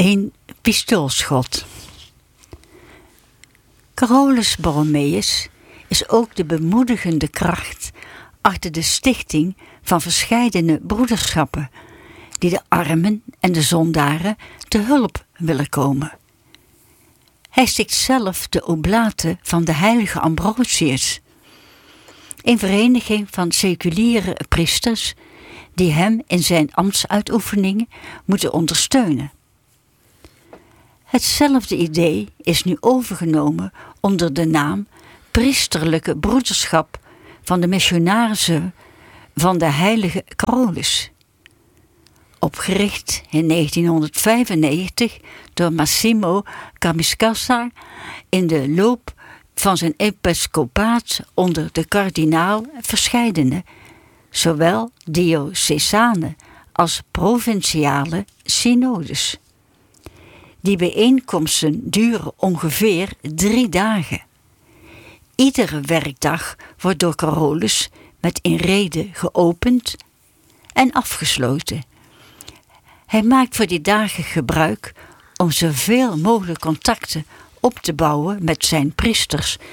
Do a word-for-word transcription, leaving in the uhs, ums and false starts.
één pistoolschot. Carolus Borromeus is ook de bemoedigende kracht achter de stichting van verscheidene broederschappen die de armen en de zondaren te hulp willen komen. Hij sticht zelf de Oblaten van de heilige Ambrosius, een vereniging van seculiere priesters die hem in zijn ambtsuitoefeningen moeten ondersteunen. Hetzelfde idee is nu overgenomen onder de naam Priesterlijke Broederschap van de Missionarissen van de heilige Carolus. Opgericht in negentienhonderdvijfennegentig door Massimo Carmiscassa in de loop van zijn episcopaat onder de kardinaal verscheidene, zowel diocesane als provinciale synodes. Die bijeenkomsten duren ongeveer drie dagen. Iedere werkdag wordt door Carolus met een rede geopend en afgesloten. Hij maakt voor die dagen gebruik om zoveel mogelijk contacten op te bouwen met zijn priesters